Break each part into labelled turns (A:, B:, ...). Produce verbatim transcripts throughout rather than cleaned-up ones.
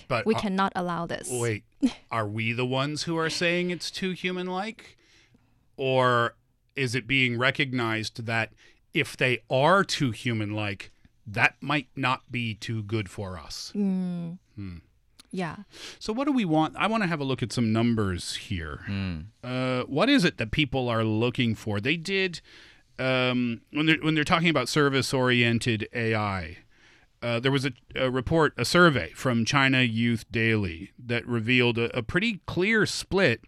A: But
B: we
A: uh,
B: cannot allow this.
A: Wait, are we the ones who are saying it's too human-like? Or is it being recognized that if they are too human-like, that might not be too good for us?
B: Mm.
A: Hmm.
B: Yeah.
A: So what do we want? I want to have a look at some numbers here.
C: Mm.
A: Uh, what is it that people are looking for? They did, um, when they're, when they're talking about service-oriented A I, uh, there was a, a report, a survey from China Youth Daily that revealed a, a pretty clear split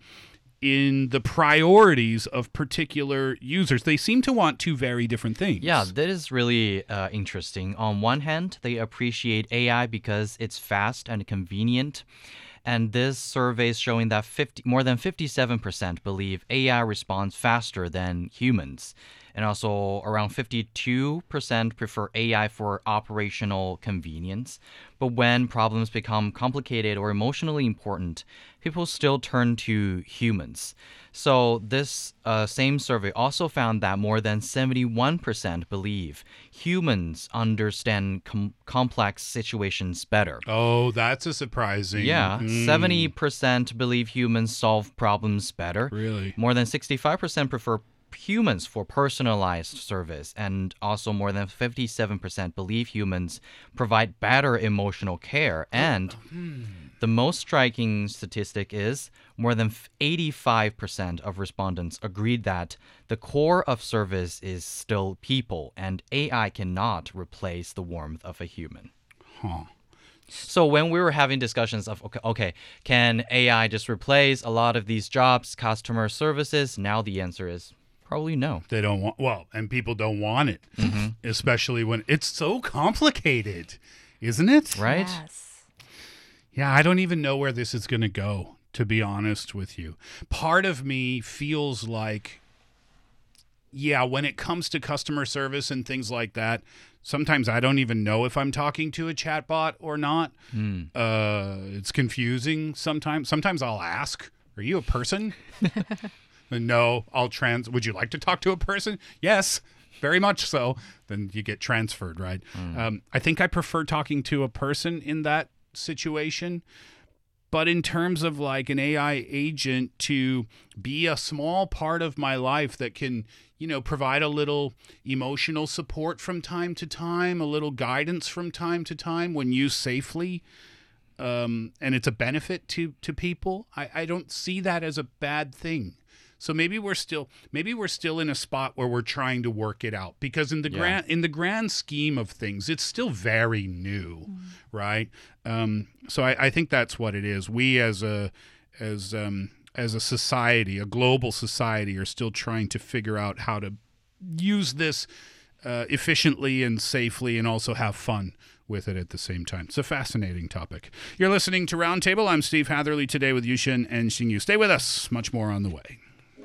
A: in the priorities of particular users. They seem to want two very different things.
C: Yeah, that is really uh, interesting. On one hand, they appreciate A I because it's fast and convenient. And this survey is showing that fifty, more than fifty-seven percent believe A I responds faster than humans. And also around fifty-two percent prefer A I for operational convenience. But when problems become complicated or emotionally important, people still turn to humans. So this uh, same survey also found that more than seventy-one percent believe humans understand com- complex situations better.
A: Oh, that's a surprising.
C: Yeah,
A: Mm.
C: seventy percent believe humans solve problems better.
A: Really?
C: More than sixty-five percent prefer humans for personalized service, and also more than fifty-seven percent believe humans provide better emotional care. And the most striking statistic is more than eighty-five percent of respondents agreed that the core of service is still people, and A I cannot replace the warmth of a human.
A: Huh.
C: So when we were having discussions of, okay, okay, can A I just replace a lot of these jobs, customer services? Now the answer is probably no.
A: They don't want, well, and people don't want it,
C: Mm-hmm.
A: especially when it's so complicated, isn't it?
C: Right?
B: Yes.
A: Yeah, I don't even know where this is going to go, to be honest with you. Part of me feels like, yeah, when it comes to customer service and things like that, sometimes I don't even know if I'm talking to a chatbot or not.
C: Mm.
A: Uh, it's confusing sometimes. Sometimes I'll ask, are you a person? No, I'll trans. Would you like to talk to a person? Yes, very much so. Then you get transferred, right?
C: Mm.
A: Um, I think I prefer talking to a person in that situation. But in terms of like an A I agent to be a small part of my life that can, you know, provide a little emotional support from time to time, a little guidance from time to time when used safely, um, and it's a benefit to to people, I, I don't see that as a bad thing. So maybe we're still maybe we're still in a spot where we're trying to work it out, because in the
C: Yeah.
A: grand in the grand scheme of things, it's still very new,
B: Mm.
A: right? Um, so I, I think that's what it is. We as a as um, as a society, a global society, are still trying to figure out how to use this uh, efficiently and safely, and also have fun with it at the same time. It's a fascinating topic. You're listening to Roundtable. I'm Steve Hatherley, today with Yushin and Xingyu. Stay with us. Much more on the way.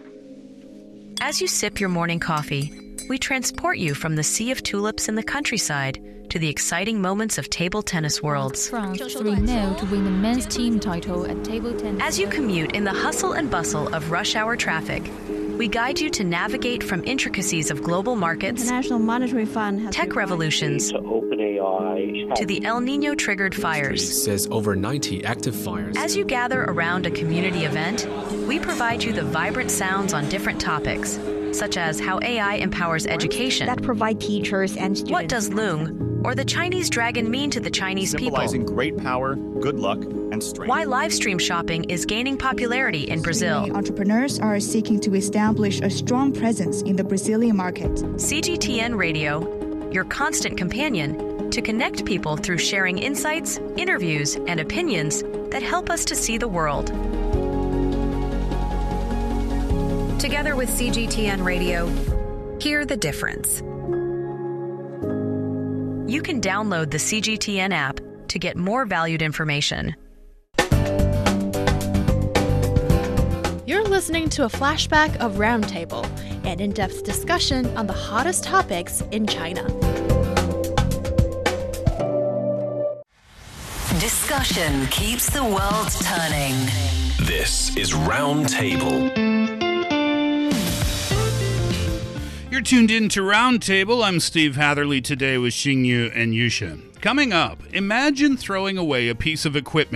D: As you sip your morning coffee, we transport you from the sea of tulips in the countryside to the exciting moments of table tennis worlds.
E: France three nil to win the men's team title at table tennis.
D: As you commute in the hustle and bustle of rush hour traffic, we guide you to navigate from intricacies of global markets,
F: International Monetary Fund has
D: tech revolutions,
G: to OpenAI
D: to the El Nino-triggered fires.
H: Says over ninety active fires.
D: As you gather around a community event, we provide you the vibrant sounds on different topics, such as how A I empowers education,
F: that provide teachers and students.
D: what does Loong or the Chinese dragon mean to the Chinese people,
I: symbolizing great power, good luck, and strength.
D: why live stream shopping is gaining popularity in Brazil.
J: Entrepreneurs are seeking to establish a strong presence in the Brazilian market.
D: C G T N Radio, your constant companion to connect people through sharing insights, interviews, and opinions that help us to see the world. Together with C G T N Radio, hear the difference. You can download the C G T N app to get more valued information.
B: You're listening to a flashback of Roundtable, an in-depth discussion on the hottest topics in China.
K: Discussion keeps the world turning.
L: This is Roundtable.
A: You're tuned in to Roundtable. I'm Steve Hatherley, today with Xingyu and Yusha. Coming up, imagine throwing away a piece of equipment